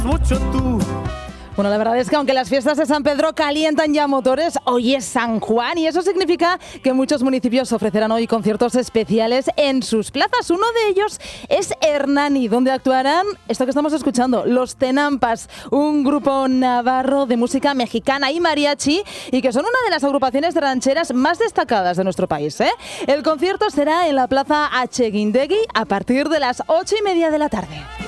mucho tú. Bueno, la verdad es que aunque las fiestas de San Pedro calientan ya motores, hoy es San Juan y eso significa que muchos municipios ofrecerán hoy conciertos especiales en sus plazas. Uno de ellos es Hernani, donde actuarán esto que estamos escuchando, Los Tenampas, un grupo navarro de música mexicana y mariachi y que son una de las agrupaciones de rancheras más destacadas de nuestro país, ¿eh? El concierto será en la Plaza Acheguindegui a partir de las 8:30 de la tarde.